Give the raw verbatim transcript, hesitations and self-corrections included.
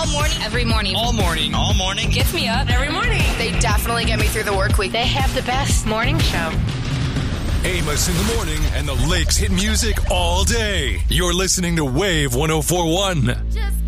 morning. Every morning. All morning. All morning. Gets me up. Every morning. They definitely get me through the work week. They have the best morning show. Amos in the morning and the Lakes hit music all day. You're listening to Wave one oh four one. Just